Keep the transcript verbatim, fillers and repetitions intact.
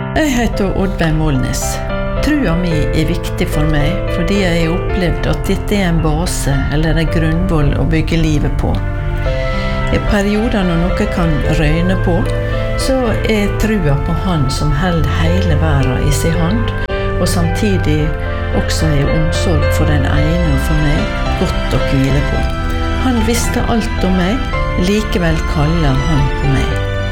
Jeg heter Oddveig Målnes. Trua mi er viktig for meg, fordi jeg har opplevd at dette er en base eller en grunnvoll å bygge livet på. I perioder når noe kan røyne på, så er trua på Han som holder hele verden i sin hånd, og samtidig også er omsorg for den ene og for meg godt å hvile på. Han visste alt om meg, likevel kaller han på meg.